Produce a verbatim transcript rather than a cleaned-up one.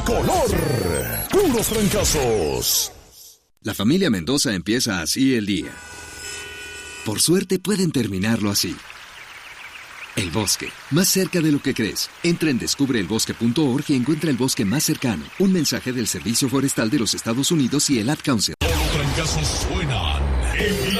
Color, puros trancazos. La familia Mendoza empieza así el día. Por suerte pueden terminarlo así. El bosque, más cerca de lo que crees. Entra en descubre el bosque punto org y encuentra el bosque más cercano. Un mensaje del Servicio Forestal de los Estados Unidos y el Ad Council. Los trancazos suenan en